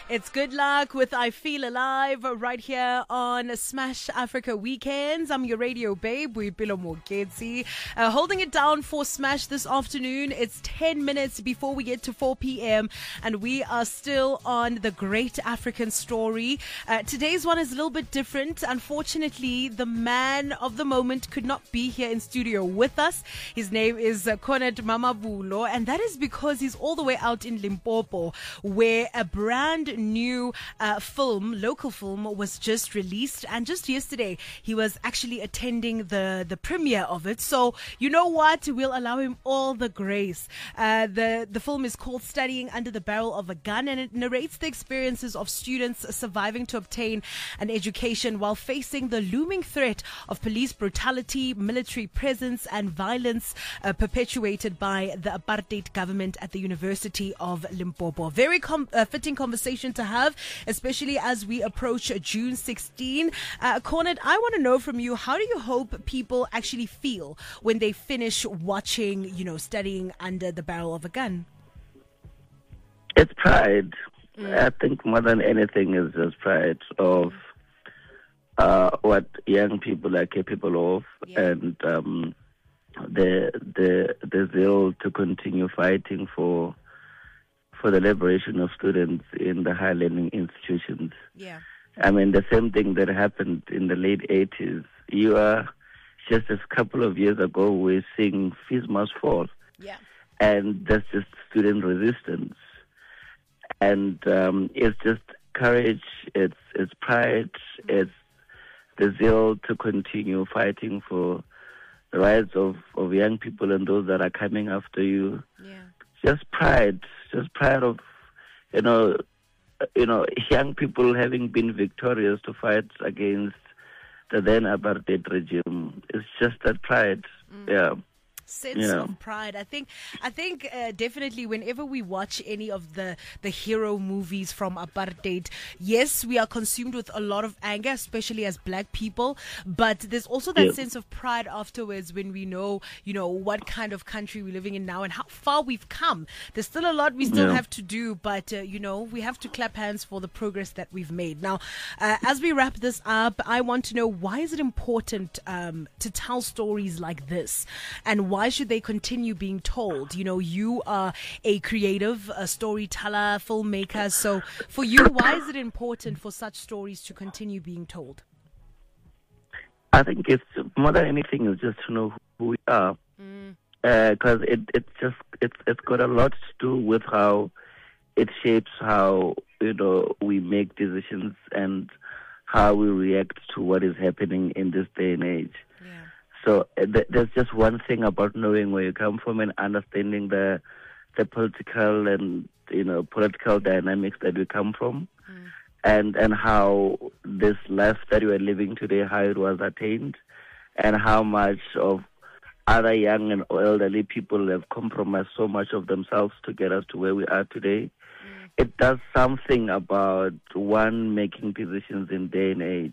It's Good Luck with I Feel Alive right here on Smash Africa Weekends. I'm your radio babe, Boipelo Mogezi. Holding it down for Smash this afternoon. It's 10 minutes before we get to 4 p.m. and we are still on the Great African Story. Today's one is a little bit different. Unfortunately, the man of the moment could not be here in studio with us. His name is Konad Mamabulo, and that is because he's all the way out in Limpopo, where a brand new local film was just released, and just yesterday he was actually attending the premiere of it. So you know what, we'll allow him all the grace. The film is called Studying Under the Barrel of a Gun, and it narrates the experiences of students surviving to obtain an education while facing the looming threat of police brutality, military presence and violence perpetuated by the apartheid government at the University of Limpopo. Very fitting conversation to have, especially as we approach June 16. Konad, I want to know from you, how do you hope people actually feel when they finish watching, Studying Under the Barrel of a Gun? It's pride. I think more than anything is just pride of what young people are capable of, and the zeal to continue fighting for the liberation of students in the higher learning institutions. Yeah. I mean, the same thing that happened in the late 80s. Just a couple of years ago, we're seeing fees must fall. Yeah. And that's just student resistance. And it's just courage, it's pride, it's the zeal to continue fighting for the rights of young people and those that are coming after you. Yeah. Just pride of, young people having been victorious to fight against the then apartheid regime. It's just that pride. Yeah. Sense of pride. I think definitely whenever we watch any of the hero movies from apartheid, yes, we are consumed with a lot of anger, especially as black people, but there's also that sense of pride afterwards when we know, what kind of country we're living in now and how far we've come. There's still a lot we still have to do, but we have to clap hands for the progress that we've made. Now, as we wrap this up, I want to know, why is it important to tell stories like this, and why should they continue being told? You are a creative, a storyteller, filmmaker. So for you, why is it important for such stories to continue being told? I think it's more than anything is just to know who we are, because it's got a lot to do with how it shapes how we make decisions and how we react to what is happening in this day and age. Yeah. So there's just one thing about knowing where you come from and understanding the political and political dynamics that we come from, and how this life that we are living today, how it was attained, and how much of other young and elderly people have compromised so much of themselves to get us to where we are today. It does something about one making decisions in day and age.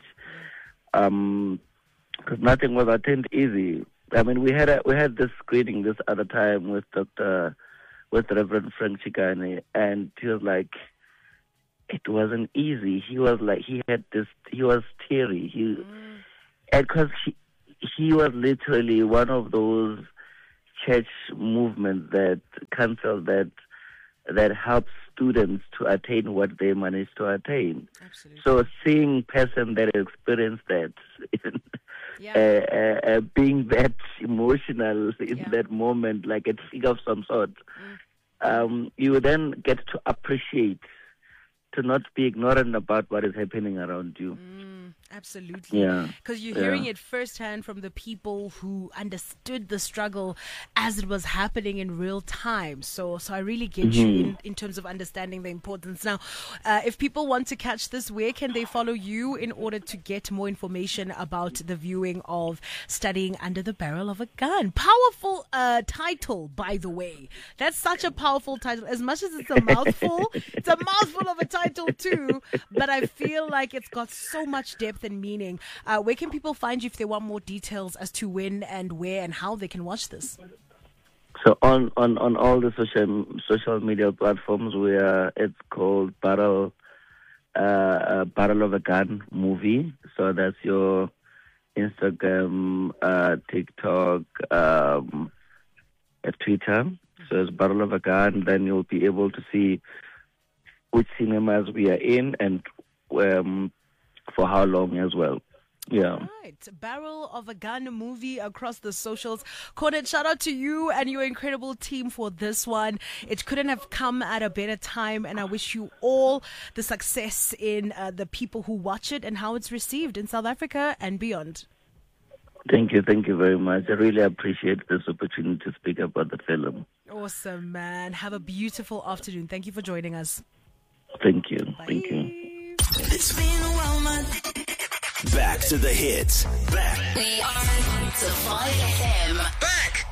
Because nothing was attained easy. I mean, we had this screening this other time with Reverend Frank Chikane, and he was like, it wasn't easy. He was like, he was teary. And because he was literally one of those church movements that counsel that helps students to attain what they managed to attain. Absolutely. So seeing person that experienced that, being that emotional in that moment, like a figure of some sort, you then get to appreciate, to not be ignorant about what is happening around you. Absolutely. Yeah. Because you're hearing it firsthand from the people who understood the struggle as it was happening in real time. So I really get you in terms of understanding the importance. Now, if people want to catch this, where can they follow you in order to get more information about the viewing of Studying Under the Barrel of a Gun? Powerful title, by the way. That's such a powerful title. As much as it's a mouthful, it's a mouthful of a title too, but I feel like it's got so much depth and meaning. Where can people find you if they want more details as to when and where and how they can watch this? So on all the social media platforms, it's called Barrel Barrel of a Gun movie. So that's your Instagram, TikTok, Twitter. So it's Barrel of a Gun. Then you'll be able to see which cinemas we are in and for how long as well. Yeah. Right. Barrel of a Gun movie across the socials. Cornet, shout out to you and your incredible team for this one. It couldn't have come at a better time, and I wish you all the success in the people who watch it and how it's received in South Africa and beyond. Thank you very much. I really appreciate this opportunity to speak about the film. Awesome, man. Have a beautiful afternoon. Thank you for joining us. Thank you. Bye. Thank you. It's been a while, man. Back to the hits. Back. We are to 5 FM. Back.